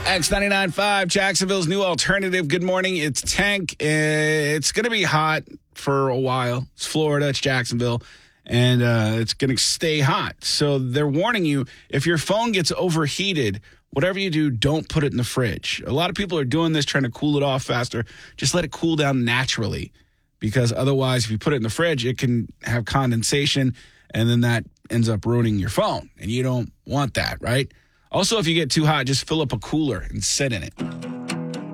X99.5, Jacksonville's new alternative. Good morning. It's Tank. It's going to be hot for a while. It's Florida. It's Jacksonville. And it's going to stay hot. So they're warning you, if your phone gets overheated, whatever you do, don't put it in the fridge. A lot of people are doing this, trying to cool it off faster. Just let it cool down naturally. Because otherwise, if you put it in the fridge, it can have condensation. And then that ends up ruining your phone. And you don't want that, right? Also, if you get too hot, just fill up a cooler and sit in it.